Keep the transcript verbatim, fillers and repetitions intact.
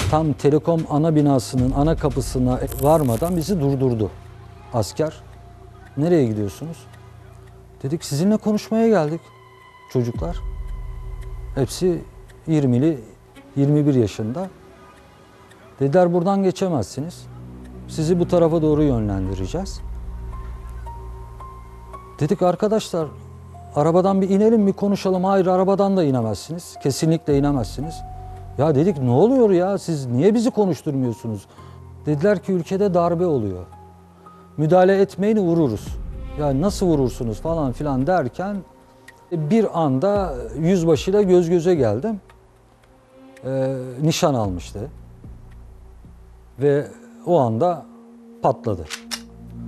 Tam Telekom ana binasının ana kapısına varmadan bizi durdurdu asker. Nereye gidiyorsunuz? Dedik sizinle konuşmaya geldik çocuklar. Hepsi yirmili, yirmi bir yaşında. Dediler buradan geçemezsiniz. Sizi bu tarafa doğru yönlendireceğiz. Dedik arkadaşlar arabadan bir inelim bir konuşalım. Hayır arabadan da inemezsiniz. Kesinlikle inemezsiniz. Ya dedik ne oluyor ya siz niye bizi konuşturmuyorsunuz? Dediler ki ülkede darbe oluyor. Müdahale etmeyin vururuz. Ya nasıl vurursunuz falan filan derken bir anda yüzbaşıyla göz göze geldim. Ee, nişan almıştı. Ve o anda patladı.